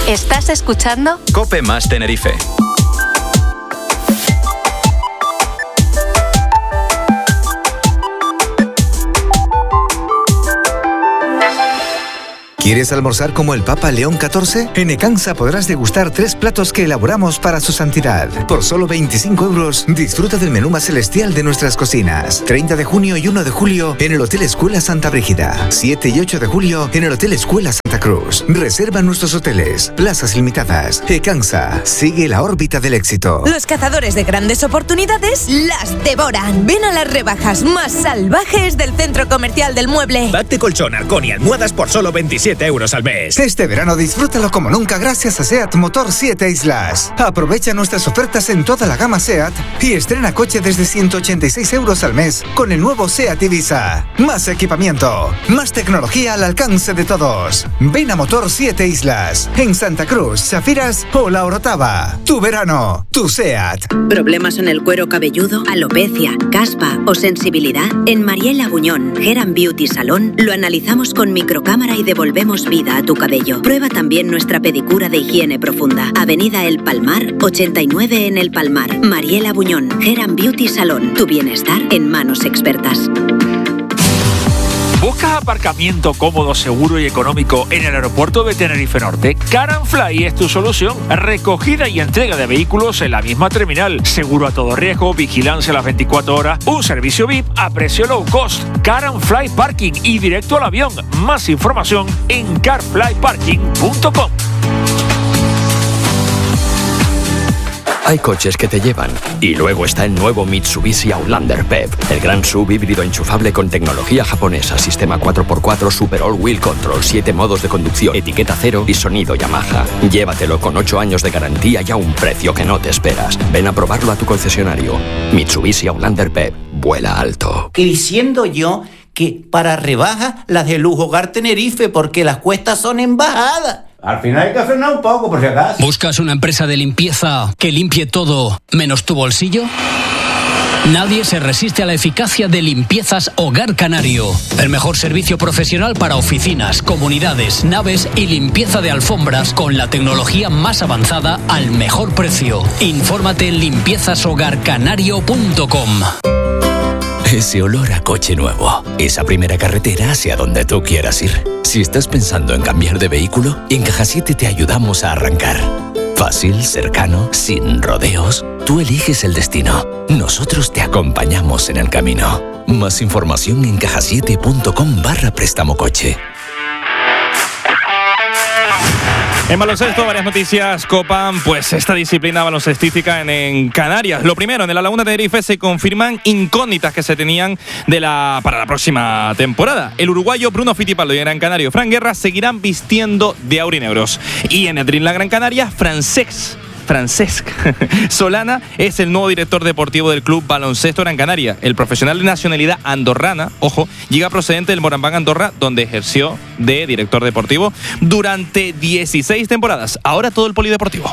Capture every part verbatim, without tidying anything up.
Estás escuchando COPE más Tenerife. ¿Quieres almorzar como el Papa León catorce? En Ecansa podrás degustar tres platos que elaboramos para su santidad. Por solo veinticinco euros, disfruta del menú más celestial de nuestras cocinas. treinta de junio y uno de julio en el Hotel Escuela Santa Brígida. siete y ocho de julio en el Hotel Escuela Santa Cruz. Reserva nuestros hoteles. Plazas limitadas. Ecansa. Sigue la órbita del éxito. Los cazadores de grandes oportunidades las devoran. Ven a las rebajas más salvajes del Centro Comercial del Mueble. Pack de colchón, arcón y almohadas por solo veintisiete euros al mes. Este verano disfrútalo como nunca gracias a SEAT Motor siete Islas. Aprovecha nuestras ofertas en toda la gama SEAT y estrena coche desde ciento ochenta y seis euros al mes con el nuevo SEAT Ibiza. Más equipamiento, más tecnología al alcance de todos. Ven a Motor siete Islas, en Santa Cruz, Safiras o La Orotava. Tu verano, tu SEAT. ¿Problemas en el cuero cabelludo, alopecia, caspa o sensibilidad? En Mariela Buñón, Hair and Beauty Salón, lo analizamos con microcámara y devolvemos vida a tu cabello. Prueba también nuestra pedicura de higiene profunda. Avenida El Palmar, ochenta y nueve en El Palmar. Mariela Buñón, Hair and Beauty Salón. Tu bienestar en manos expertas. ¿Buscas aparcamiento cómodo, seguro y económico en el aeropuerto de Tenerife Norte? Car and Fly es tu solución. Recogida y entrega de vehículos en la misma terminal. Seguro a todo riesgo, vigilancia a las veinticuatro horas, un servicio V I P a precio low cost. Car and Fly Parking y directo al avión. Más información en car fly parking punto com. Hay coches que te llevan. Y luego está el nuevo Mitsubishi Outlander P E V, el gran S U V híbrido enchufable con tecnología japonesa, sistema cuatro por cuatro, Super All Wheel Control, siete modos de conducción, etiqueta cero y sonido Yamaha. Llévatelo con ocho años de garantía y a un precio que no te esperas. Ven a probarlo a tu concesionario. Mitsubishi Outlander P E V. Vuela alto. Y diciendo yo que para rebajas las de Lujo Hogar Tenerife, porque las cuestas son en bajada. Al final hay que frenar un poco, por si acaso. ¿Buscas una empresa de limpieza que limpie todo menos tu bolsillo? Nadie se resiste a la eficacia de Limpiezas Hogar Canario. El mejor servicio profesional para oficinas, comunidades, naves y limpieza de alfombras con la tecnología más avanzada al mejor precio. Infórmate en limpiezas hogar canario punto com. Ese olor a coche nuevo. Esa primera carretera hacia donde tú quieras ir. Si estás pensando en cambiar de vehículo, en Caja siete te ayudamos a arrancar. Fácil, cercano, sin rodeos. Tú eliges el destino. Nosotros te acompañamos en el camino. Más información en caja siete punto com barra préstamo coche. En baloncesto, varias noticias copan pues esta disciplina baloncestística en, en Canarias. Lo primero, en la Laguna de Tenerife se confirman incógnitas que se tenían de la para la próxima temporada. El uruguayo Bruno Fittipaldo y el gran canario Fran Guerra seguirán vistiendo de aurinegros. Y en el Dreamland Gran Canaria, Francesc Francesc Solana es el nuevo director deportivo del Club Baloncesto Gran Canaria. El profesional de nacionalidad andorrana, ojo, llega procedente del Moranbán Andorra, donde ejerció de director deportivo durante dieciséis temporadas. Ahora todo el polideportivo.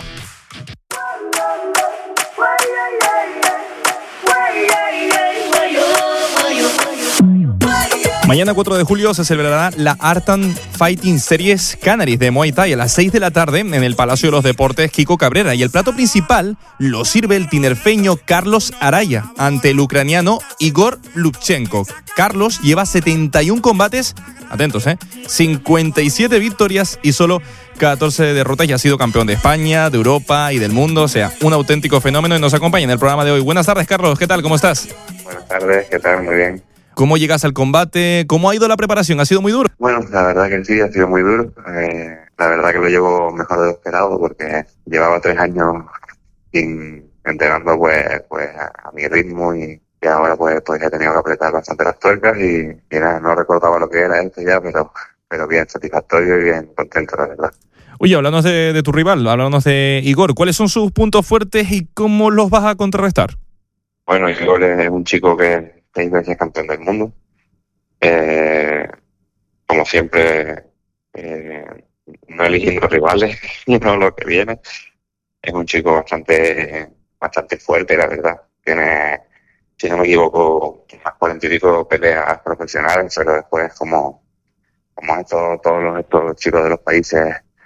Mañana cuatro de julio se celebrará la Artan Fighting Series Canaries de Muay Thai a las seis de la tarde en el Palacio de los Deportes Kiko Cabrera, y el plato principal lo sirve el tinerfeño Carlos Araya ante el ucraniano Igor Lubchenko. Carlos lleva setenta y uno combates, atentos, eh, cincuenta y siete victorias y solo catorce derrotas, y ha sido campeón de España, de Europa y del mundo, o sea, un auténtico fenómeno, y nos acompaña en el programa de hoy. Buenas tardes, Carlos, ¿qué tal? ¿Cómo estás? Buenas tardes, ¿qué tal? Muy bien. ¿Cómo llegas al combate? ¿Cómo ha ido la preparación? ¿Ha sido muy duro? Bueno, la verdad que sí, ha sido muy duro. Eh, la verdad que lo llevo mejor de lo esperado, porque llevaba tres años sin entrenando pues, pues a, a mi ritmo, y, y ahora pues, pues he tenido que apretar bastante las tuercas, y, y nada, no recordaba lo que era esto ya, pero, pero bien satisfactorio y bien contento, la verdad. Oye, háblanos de, de tu rival, háblanos de Igor. ¿Cuáles son sus puntos fuertes y cómo los vas a contrarrestar? Bueno, Igor es un chico que seis veces campeón del mundo. Eh, como siempre, eh, no eligiendo rivales, sino lo que viene. Es un chico bastante bastante fuerte, la verdad. Tiene, si no me equivoco, más cuarenta y pico peleas profesionales, pero después, como, como estos, todos los, estos chicos de los países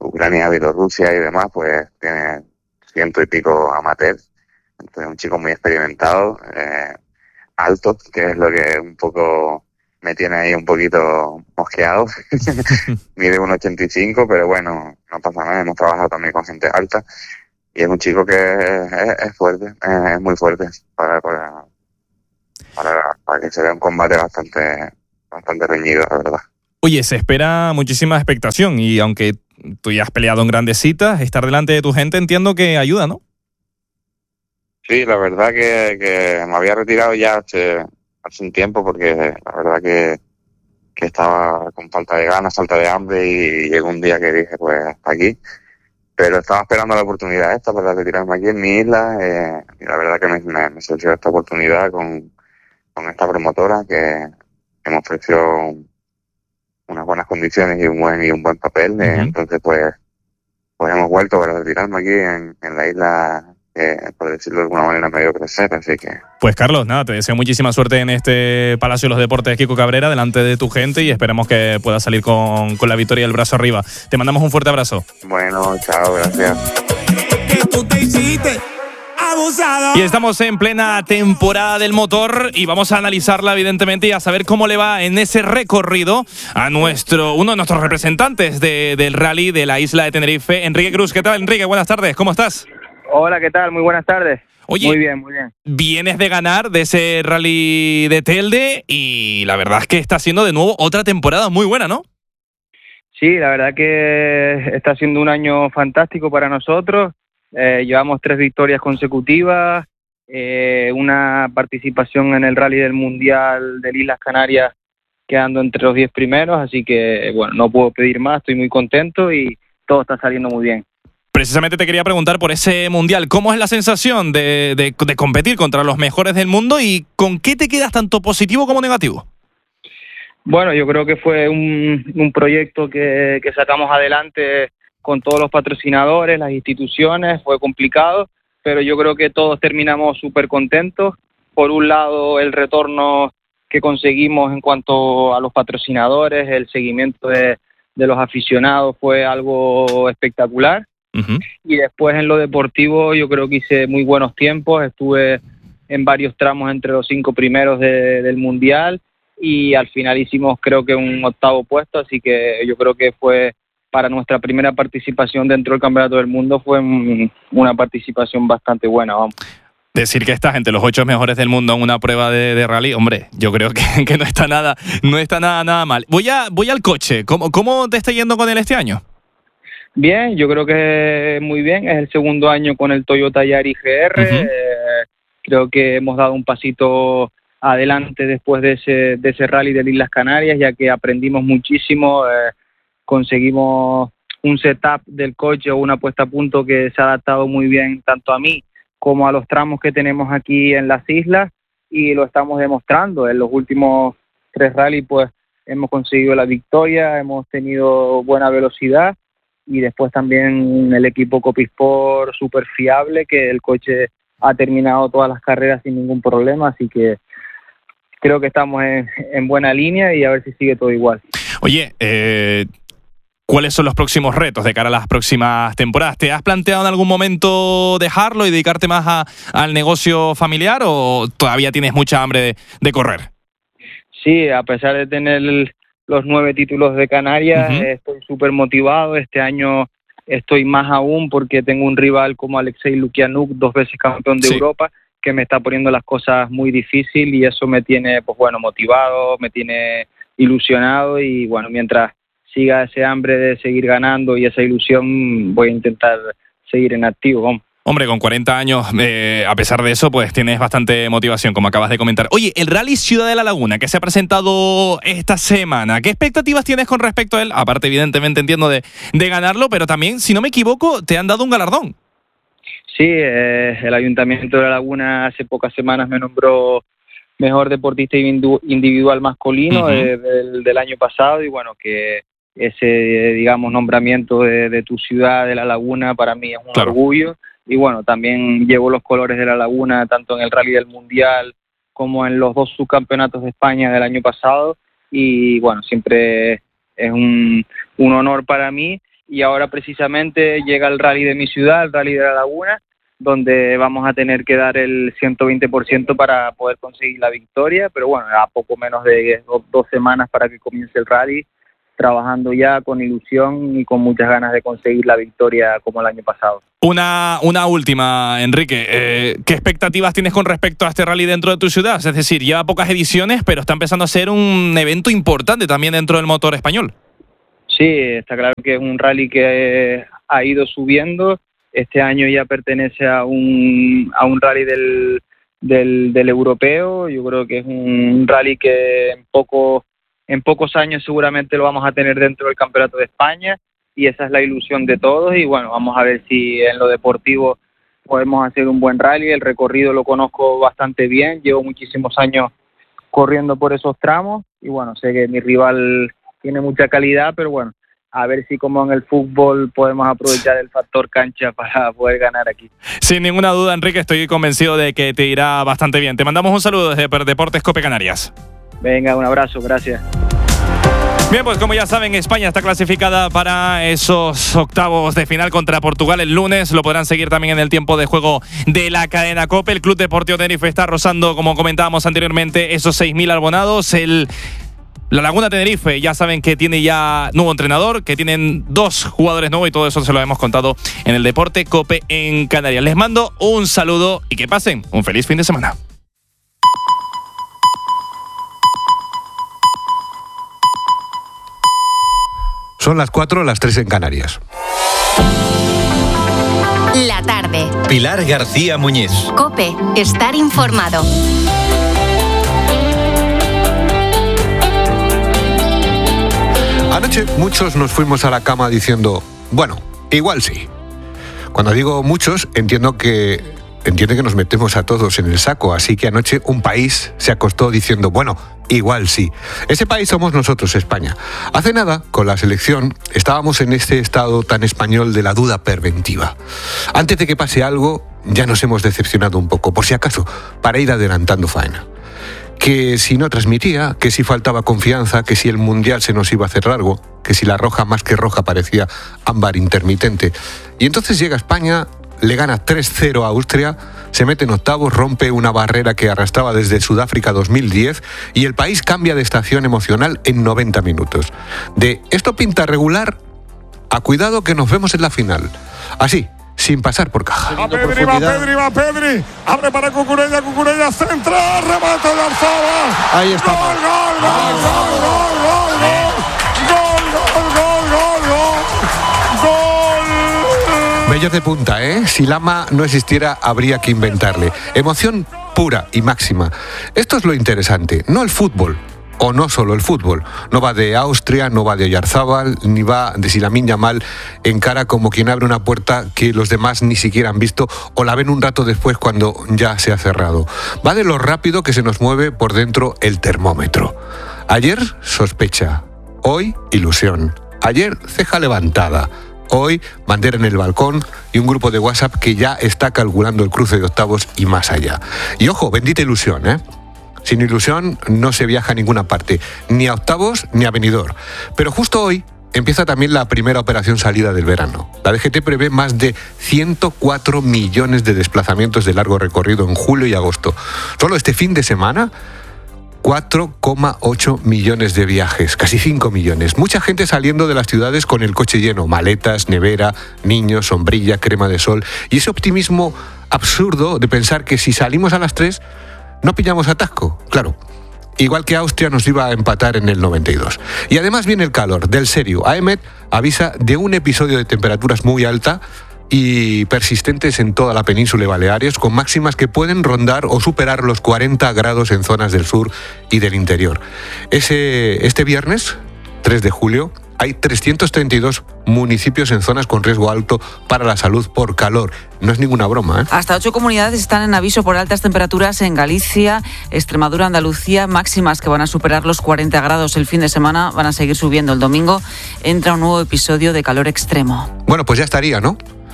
Ucrania, Bielorrusia y demás, pues tiene ciento y pico amateurs. Entonces, un chico muy experimentado, eh, alto, que es lo que un poco me tiene ahí un poquito mosqueado. Mide uno ochenta y cinco, pero bueno, no pasa nada, hemos trabajado también con gente alta. Y es un chico que es, es fuerte, es, es muy fuerte para, para, para, para que se vea un combate bastante, bastante reñido, la verdad. Oye, se espera muchísima expectación y aunque tú ya has peleado en grandes citas, estar delante de tu gente entiendo que ayuda, ¿no? Sí, la verdad que, que me había retirado ya hace, hace un tiempo porque la verdad que, que estaba con falta de ganas, falta de hambre y llegó un día que dije, pues hasta aquí. Pero estaba esperando la oportunidad esta para retirarme aquí en mi isla eh, y la verdad que me, me, me surgió esta oportunidad con, con esta promotora que, que me ofreció unas buenas condiciones y un buen y un buen papel. Uh-huh. eh, entonces pues pues hemos vuelto para retirarme aquí en, en la isla que, por decirlo de alguna manera, me dio crecer, así que... Pues Carlos, nada, te deseo muchísima suerte en este Palacio de los Deportes Kiko Cabrera, delante de tu gente, y esperemos que puedas salir con, con la victoria y el brazo arriba. Te mandamos un fuerte abrazo. Bueno, chao, gracias. Que tú te hiciste abusado. Y estamos en plena temporada del motor y vamos a analizarla evidentemente y a saber cómo le va en ese recorrido a nuestro uno de nuestros representantes de, del rally de la isla de Tenerife, Enrique Cruz. ¿Qué tal, Enrique? Buenas tardes, ¿cómo estás? Hola, ¿qué tal? Muy buenas tardes. Oye, muy bien, muy bien. Vienes de ganar de ese rally de Telde y la verdad es que está siendo de nuevo otra temporada muy buena, ¿no? Sí, la verdad que está siendo un año fantástico para nosotros. Eh, llevamos tres victorias consecutivas, eh, una participación en el rally del Mundial de Islas Canarias quedando entre los diez primeros, así que bueno, no puedo pedir más, estoy muy contento y todo está saliendo muy bien. Precisamente te quería preguntar por ese Mundial, ¿cómo es la sensación de, de, de competir contra los mejores del mundo y con qué te quedas tanto positivo como negativo? Bueno, yo creo que fue un, un proyecto que, que sacamos adelante con todos los patrocinadores, las instituciones, fue complicado, pero yo creo que todos terminamos súper contentos. Por un lado, el retorno que conseguimos en cuanto a los patrocinadores, el seguimiento de, de los aficionados fue algo espectacular. Uh-huh. Y después en lo deportivo yo creo que hice muy buenos tiempos, estuve en varios tramos entre los cinco primeros de, del Mundial y al final hicimos creo que un octavo puesto, así que yo creo que fue para nuestra primera participación dentro del Campeonato del Mundo fue una participación bastante buena, vamos. Decir que estás entre los ocho mejores del mundo en una prueba de, de rally, hombre, yo creo que, que no está nada, no está nada, nada mal. Voy a, voy al coche. ¿Cómo, cómo te está yendo con él este año? Bien, yo creo que muy bien. Es el segundo año con el Toyota Yaris G R. Uh-huh. Eh, creo que hemos dado un pasito adelante después de ese, de ese rally de Islas Canarias, ya que aprendimos muchísimo. Eh, conseguimos un setup del coche o una puesta a punto que se ha adaptado muy bien tanto a mí como a los tramos que tenemos aquí en las islas y lo estamos demostrando. En los últimos tres rallies pues hemos conseguido la victoria, hemos tenido buena velocidad y después también el equipo Copisport súper fiable, que el coche ha terminado todas las carreras sin ningún problema, así que creo que estamos en, en buena línea y a ver si sigue todo igual. Oye, eh... ¿cuáles son los próximos retos de cara a las próximas temporadas? ¿Te has planteado en algún momento dejarlo y dedicarte más a, al negocio familiar o todavía tienes mucha hambre de, de correr? Sí, a pesar de tener los nueve títulos de Canarias, uh-huh. estoy súper motivado. Este año estoy más aún porque tengo un rival como Alexei Lukianuk, dos veces campeón de sí. Europa, que me está poniendo las cosas muy difíciles y eso me tiene, pues bueno, motivado, me tiene ilusionado y bueno, mientras siga ese hambre de seguir ganando y esa ilusión, voy a intentar seguir en activo. Vamos. Hombre, con cuarenta años, eh, a pesar de eso, pues tienes bastante motivación, como acabas de comentar. Oye, el Rally Ciudad de la Laguna, que se ha presentado esta semana, ¿qué expectativas tienes con respecto a él? Aparte, evidentemente, entiendo de, de ganarlo, pero también, si no me equivoco, te han dado un galardón. Sí, eh, el Ayuntamiento de La Laguna hace pocas semanas me nombró mejor deportista individual masculino uh-huh. de, de, del año pasado y bueno, que ese, digamos, nombramiento de, de tu ciudad, de La Laguna, para mí es un claro. orgullo. Y bueno, también llevo los colores de La Laguna, tanto en el Rally del Mundial como en los dos subcampeonatos de España del año pasado. Y bueno, siempre es un, un honor para mí. y ahora precisamente llega el rally de mi ciudad, el rally de La Laguna, donde vamos a tener que dar el ciento veinte por ciento para poder conseguir la victoria, pero bueno, a poco menos de dos, dos semanas para que comience el rally, trabajando ya con ilusión y con muchas ganas de conseguir la victoria como el año pasado. Una, una última, Enrique. Eh, ¿Qué expectativas tienes con respecto a este rally dentro de tu ciudad? Es decir, lleva pocas ediciones, pero está empezando a ser un evento importante también dentro del motor español. Sí, está claro que es un rally que ha ido subiendo. Este año ya pertenece a un, a un rally del, del, del europeo. Yo creo que es un rally que en poco... En pocos años seguramente lo vamos a tener dentro del Campeonato de España y esa es la ilusión de todos y bueno, vamos a ver si en lo deportivo podemos hacer un buen rally. El recorrido lo conozco bastante bien, llevo muchísimos años corriendo por esos tramos y bueno, sé que mi rival tiene mucha calidad, pero bueno, a ver si como en el fútbol podemos aprovechar el factor cancha para poder ganar aquí. Sin ninguna duda, Enrique, estoy convencido de que te irá bastante bien. Te mandamos un saludo desde Deportes Cope Canarias. Venga, un abrazo, gracias. Bien, pues como ya saben, España está clasificada para esos octavos de final contra Portugal el lunes. Lo podrán seguir también en el tiempo de juego de la cadena COPE. El Club Deportivo Tenerife está rozando, como comentábamos anteriormente, esos seis mil abonados. El La Laguna Tenerife, ya saben que tiene ya nuevo entrenador, que tienen dos jugadores nuevos y todo eso se lo hemos contado en el Deporte COPE en Canarias. Les mando un saludo y que pasen un feliz fin de semana. Son las cuatro, las tres en Canarias. La tarde. Pilar García Muñiz. COPE. Estar informado. Anoche muchos nos fuimos a la cama diciendo, bueno, igual sí. Cuando digo muchos, entiendo que entiende que nos metemos a todos en el saco, así que anoche un país se acostó diciendo, bueno, igual sí. Ese país somos nosotros, España. Hace nada, con la selección, estábamos en este estado tan español de la duda preventiva. Antes de que pase algo, ya nos hemos decepcionado un poco, por si acaso, para ir adelantando faena. Que si no transmitía, que si faltaba confianza, que si el Mundial se nos iba a hacer largo, que si la roja más que roja parecía ámbar intermitente. Y entonces llega España, le gana tres cero a Austria, se mete en octavos, rompe una barrera que arrastraba desde Sudáfrica dos mil diez y el país cambia de estación emocional en noventa minutos. De esto pinta regular a cuidado que nos vemos en la final. Así, sin pasar por caja. Va Pedri, va Pedri, va Pedri. Abre para Cucurella, Cucurella centra, remate de Arzabal. Ahí está. Gol, gol, gol, gol, gol, gol, gol, gol, gol, gol, gol, gol. Bellos de punta, ¿eh? Si Lama no existiera, habría que inventarle. Emoción pura y máxima. Esto es lo interesante, no el fútbol. O no solo el fútbol. No va de Austria, no va de Oyarzábal, ni va de si Lamine Yamal encara como quien abre una puerta que los demás ni siquiera han visto o la ven un rato después cuando ya se ha cerrado. Va de lo rápido que se nos mueve por dentro el termómetro. Ayer, sospecha. Hoy, ilusión. Ayer, ceja levantada. Hoy, bandera en el balcón y un grupo de WhatsApp que ya está calculando el cruce de octavos y más allá. Y ojo, bendita ilusión, ¿eh? Sin ilusión no se viaja a ninguna parte, ni a octavos ni a Benidorm. Pero justo hoy empieza también la primera operación salida del verano. La D G T prevé más de ciento cuatro millones de desplazamientos de largo recorrido en julio y agosto. Solo este fin de semana, cuatro coma ocho millones de viajes, casi cinco millones. Mucha gente saliendo de las ciudades con el coche lleno, maletas, nevera, niños, sombrilla, crema de sol. Y ese optimismo absurdo de pensar que si salimos a las tres... no pillamos atasco, claro. Igual que Austria nos iba a empatar en el noventa y dos. Y además viene el calor, del serio. A E M E T avisa de un episodio de temperaturas muy alta y persistentes en toda la península y Baleares, con máximas que pueden rondar o superar los cuarenta grados en zonas del sur y del interior. Ese, este viernes, tres de julio, hay trescientos treinta y dos municipios en zonas con riesgo alto para la salud por calor. No es ninguna broma, ¿eh? Hasta ocho comunidades están en aviso por altas temperaturas en Galicia, Extremadura, Andalucía, máximas que van a superar los cuarenta grados el fin de semana, van a seguir subiendo. El domingo entra un nuevo episodio de calor extremo. Bueno, pues ya estaría, ¿no?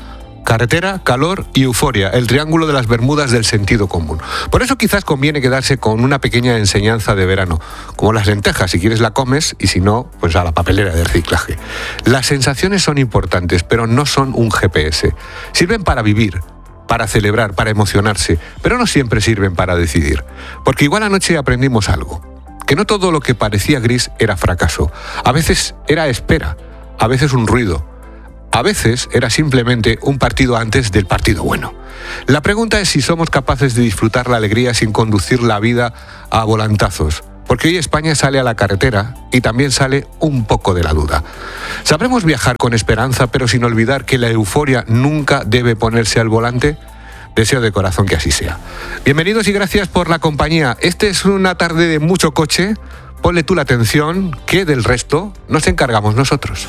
Carretera, calor y euforia, el triángulo de las Bermudas del sentido común. Por eso quizás conviene quedarse con una pequeña enseñanza de verano, como las lentejas, si quieres la comes y si no, pues a la papelera de reciclaje. Las sensaciones son importantes, pero no son un G P S. Sirven para vivir, para celebrar, para emocionarse, pero no siempre sirven para decidir. Porque igual anoche aprendimos algo, que no todo lo que parecía gris era fracaso. A veces era espera, a veces un ruido, a veces era simplemente un partido antes del partido bueno. La pregunta es si somos capaces de disfrutar la alegría sin conducir la vida a volantazos. Porque hoy España sale a la carretera y también sale un poco de la duda. ¿Sabremos viajar con esperanza pero sin olvidar que la euforia nunca debe ponerse al volante? Deseo de corazón que así sea. Bienvenidos y gracias por la compañía. Esta es una tarde de mucho coche. Ponle tú la atención, que del resto nos encargamos nosotros.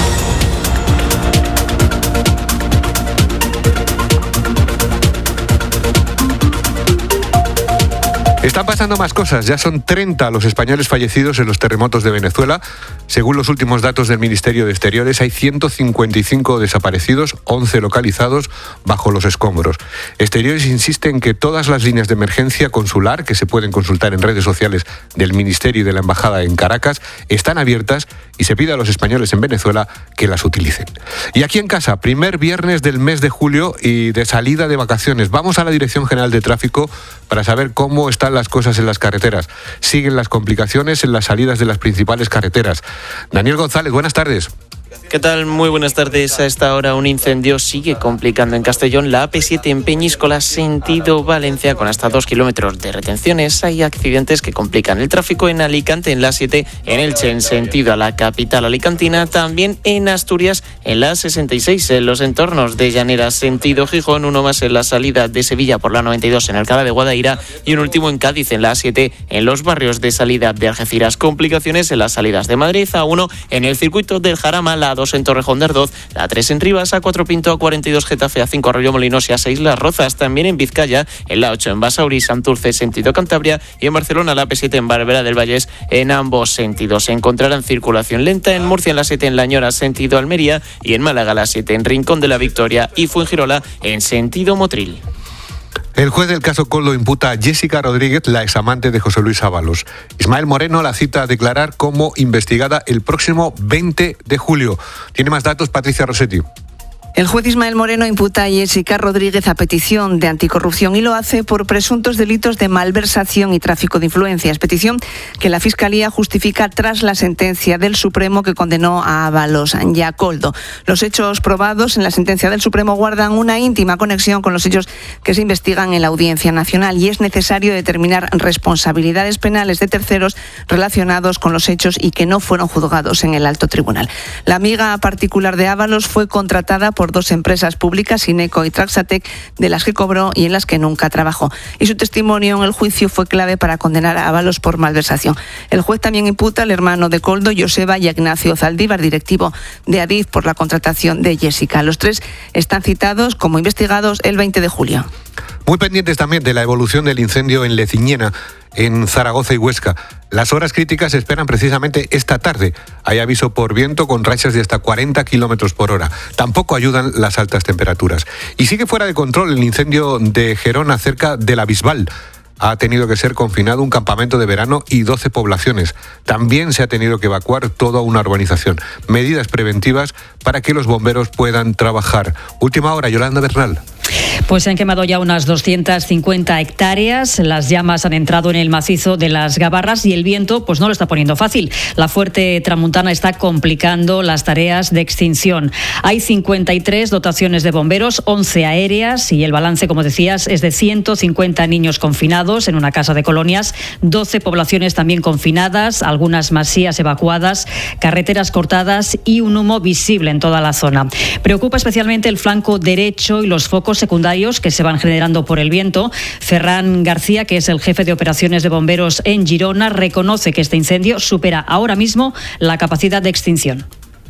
Están pasando más cosas, ya son treinta los españoles fallecidos en los terremotos de Venezuela. Según los últimos datos del Ministerio de Exteriores, hay ciento cincuenta y cinco desaparecidos, once localizados bajo los escombros. Exteriores insiste en que todas las líneas de emergencia consular, que se pueden consultar en redes sociales del Ministerio y de la Embajada en Caracas, están abiertas y se pide a los españoles en Venezuela que las utilicen. Y aquí en casa, primer viernes del mes de julio y de salida de vacaciones. Vamos a la Dirección General de Tráfico para saber cómo están las cosas en las carreteras. Siguen las complicaciones en las salidas de las principales carreteras. Daniel González, buenas tardes. ¿Qué tal? Muy buenas tardes. A esta hora un incendio sigue complicando en Castellón la A P siete en Peñíscola, sentido Valencia, con hasta dos kilómetros de retenciones. Hay accidentes que complican el tráfico en Alicante, en la A siete, en Elche, en sentido a la capital alicantina. También en Asturias, en la A sesenta y seis, en los entornos de Llanera, sentido Gijón. Uno más en la salida de Sevilla por la noventa y dos, en Alcalá de Guadaira. Y un último en Cádiz, en la A siete, en los barrios de salida de Algeciras. Complicaciones en las salidas de Madrid. A uno en el circuito del Jarama, la A dos en Torrejón de Ardoz, la A tres en Rivas, A cuatro Pinto, A cuarenta y dos Getafe, A cinco Arroyomolinos y A seis Las Rozas. También en Vizcaya, en la ocho en Basauri, Santurce, sentido Cantabria, y en Barcelona la A P siete en Barberá del Vallés, en ambos sentidos. Se encontrarán circulación lenta en Murcia, en la siete en Lañora, sentido Almería, y en Málaga la siete en Rincón de la Victoria y Fuengirola en sentido Motril. El juez del caso Coldo imputa a Jessica Rodríguez, la examante de José Luis Ábalos. Ismael Moreno la cita a declarar como investigada el próximo veinte de julio. Tiene más datos Patricia Rossetti. El juez Ismael Moreno imputa a Jessica Rodríguez a petición de anticorrupción y lo hace por presuntos delitos de malversación y tráfico de influencias, petición que la Fiscalía justifica tras la sentencia del Supremo que condenó a Ábalos y a Coldo. Los hechos probados en la sentencia del Supremo guardan una íntima conexión con los hechos que se investigan en la Audiencia Nacional y es necesario determinar responsabilidades penales de terceros relacionados con los hechos y que no fueron juzgados en el alto tribunal. La amiga particular de Ábalos fue contratada por dos empresas públicas, Ineco y Traxatec, de las que cobró y en las que nunca trabajó. Y su testimonio en el juicio fue clave para condenar a Ábalos por malversación. El juez también imputa al hermano de Coldo, Joseba, y a Ignacio Zaldívar, directivo de Adif, por la contratación de Jessica. Los tres están citados como investigados el veinte de julio. Muy pendientes también de la evolución del incendio en Leciñena, en Zaragoza y Huesca. Las horas críticas se esperan precisamente esta tarde. Hay aviso por viento con rachas de hasta cuarenta kilómetros por hora. Tampoco ayudan las altas temperaturas. Y sigue fuera de control el incendio de Gerona, cerca de la Bisbal. Ha tenido que ser confinado un campamento de verano y doce poblaciones. También se ha tenido que evacuar toda una urbanización. Medidas preventivas para que los bomberos puedan trabajar. Última hora, Yolanda Bernal. Pues se han quemado ya unas doscientas cincuenta hectáreas. Las llamas han entrado en el macizo de las Gabarras y el viento pues no lo está poniendo fácil. La fuerte tramuntana está complicando las tareas de extinción. Hay cincuenta y tres dotaciones de bomberos, once aéreas y el balance, como decías, es de ciento cincuenta niños confinados en una casa de colonias, doce poblaciones también confinadas, algunas masías evacuadas, carreteras cortadas y un humo visible en toda la zona. Preocupa especialmente el flanco derecho y los focos secundarios que se van generando por el viento. Ferran García, que es el jefe de operaciones de bomberos en Girona, reconoce que este incendio supera ahora mismo la capacidad de extinción.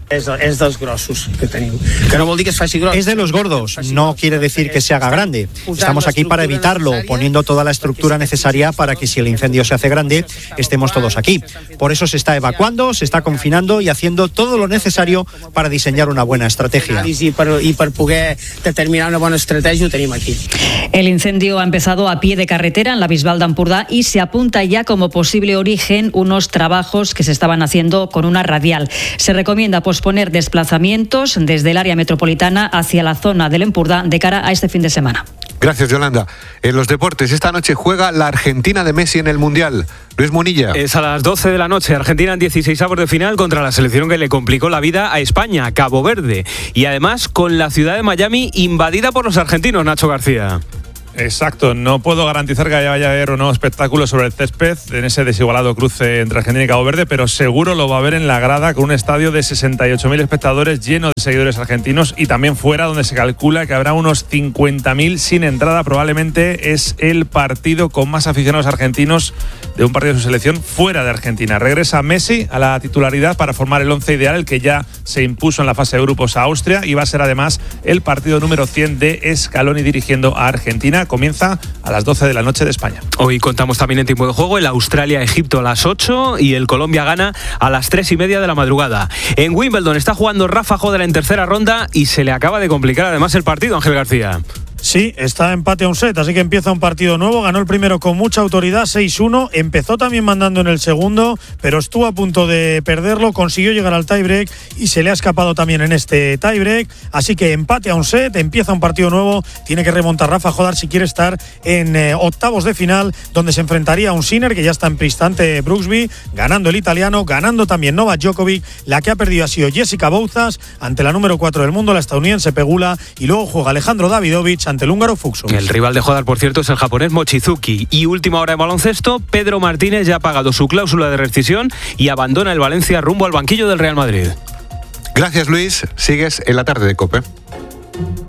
És, és dels grossos que tenim. Que no vol dir que es faci gros. Es de los gordos, no quiere decir que se haga grande. Estamos aquí para evitarlo, poniendo toda la estructura necesaria para que si el incendio se hace grande, estemos todos aquí. Por eso se está evacuando, se está confinando y haciendo todo lo necesario para diseñar una buena estrategia. I per, i per poder determinar una bona estratègia ho tenim aquí. El incendio ha empezado a pie de carretera en la Bisbal de Ampurdá y se apunta ya como posible origen unos trabajos que se estaban haciendo con una radial. Se recomienda posponer desplazamientos desde el área metropolitana hacia la zona del Empurdá de cara a este fin de semana. Gracias, Yolanda. En los deportes, esta noche juega la Argentina de Messi en el Mundial. Luis Munilla. Es a las doce de la noche. Argentina en dieciseisavos de final contra la selección que le complicó la vida a España, Cabo Verde. Y además con la ciudad de Miami invadida por los argentinos, Nacho García. Exacto, no puedo garantizar que vaya a haber o no espectáculo sobre el césped en ese desigualado cruce entre Argentina y Cabo Verde, pero seguro lo va a haber en la grada con un estadio de sesenta y ocho mil espectadores lleno de seguidores argentinos y también fuera donde se calcula que habrá unos cincuenta mil sin entrada. Probablemente es el partido con más aficionados argentinos de un partido de su selección fuera de Argentina. Regresa Messi a la titularidad para formar el once ideal, el que ya se impuso en la fase de grupos a Austria, y va a ser además el partido número cien de Scaloni dirigiendo a Argentina. Comienza a las doce de la noche de España. Hoy contamos también en tiempo de juego el Australia-Egipto a las ocho y el Colombia-Ghana a las tres y media de la madrugada. En Wimbledon está jugando Rafa Joder en tercera ronda y se le acaba de complicar además el partido, Ángel García. Sí, está empate a un set, así que empieza un partido nuevo. Ganó el primero con mucha autoridad, seis uno. Empezó también mandando en el segundo, pero estuvo a punto de perderlo. Consiguió llegar al tiebreak y se le ha escapado también en este tiebreak. Así que empate a un set, empieza un partido nuevo. Tiene que remontar Rafa Jodar si quiere estar en eh, octavos de final, donde se enfrentaría a un Sinner que ya está en pristante Brooksby, ganando el italiano, ganando también Novak Djokovic. La que ha perdido ha sido Jessica Bouzas ante la número cuatro del mundo, la estadounidense Pegula, y luego juega Alejandro Davidovich ante el húngaro Fuxos. El rival de Jodar, por cierto, es el japonés Mochizuki. Y última hora de baloncesto, Pedro Martínez ya ha pagado su cláusula de rescisión y abandona el Valencia rumbo al banquillo del Real Madrid. Gracias, Luis. Sigues en la tarde de COPE.